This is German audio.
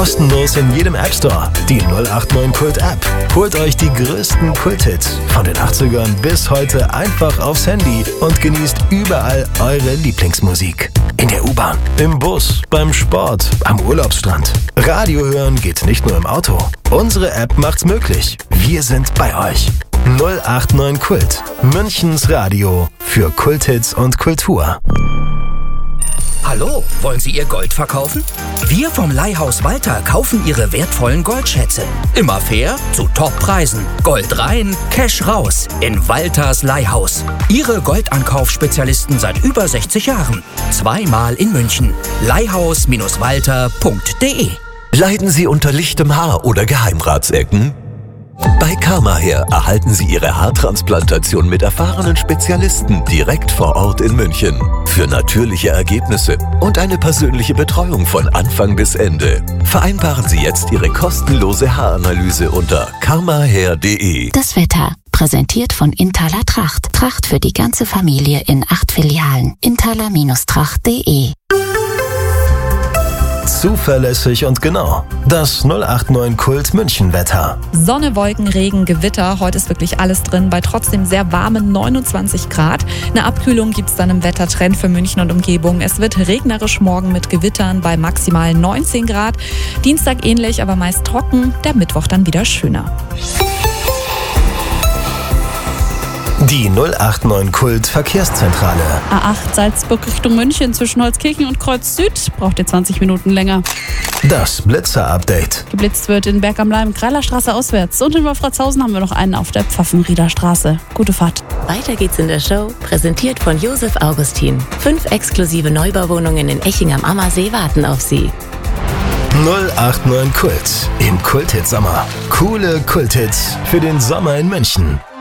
Kostenlos in jedem App Store. Die 089 Kult App. Holt euch die größten Kulthits von den 80ern bis heute einfach aufs Handy und genießt überall eure Lieblingsmusik. In der U-Bahn, im Bus, beim Sport, am Urlaubsstrand. Radio hören geht nicht nur im Auto. Unsere App macht's möglich. Wir sind bei euch. 089 Kult. Münchens Radio für Kulthits und Kultur. Hallo, wollen Sie Ihr Gold verkaufen? Wir vom Leihhaus Walter kaufen Ihre wertvollen Goldschätze. Immer fair, zu Toppreisen. Gold rein, Cash raus. In Walters Leihhaus. Ihre Goldankaufspezialisten seit über 60 Jahren. Zweimal in München. Leihhaus-walter.de. Leiden Sie unter lichtem Haar oder Geheimratsecken? Bei Karmahair erhalten Sie Ihre Haartransplantation mit erfahrenen Spezialisten direkt vor Ort in München. Für natürliche Ergebnisse und eine persönliche Betreuung von Anfang bis Ende. Vereinbaren Sie jetzt Ihre kostenlose Haaranalyse unter karmahair.de. Das Wetter. Präsentiert von Intala Tracht. Tracht für die ganze Familie in 8 Filialen. Intala-tracht.de. Zuverlässig und genau. Das 089 Kult München Wetter. Sonne, Wolken, Regen, Gewitter. Heute ist wirklich alles drin bei trotzdem sehr warmen 29 Grad. Eine Abkühlung gibt es dann im Wettertrend für München und Umgebung. Es wird regnerisch morgen mit Gewittern bei maximal 19 Grad. Dienstag ähnlich, aber meist trocken. Der Mittwoch dann wieder schöner. Die 089 Kult Verkehrszentrale. A8 Salzburg Richtung München zwischen Holzkirchen und Kreuz Süd. Braucht ihr 20 Minuten länger. Das Blitzer-Update. Geblitzt wird in Berg am Laim, Kreilerstraße auswärts. Und in Wolfratshausen haben wir noch einen auf der Pfaffenrieder Straße. Gute Fahrt. Weiter geht's in der Show, präsentiert von Josef Augustin. 5 exklusive Neubauwohnungen in Eching am Ammersee warten auf Sie. 089 Kult im Kulthit Sommer. Coole Kulthits für den Sommer in München.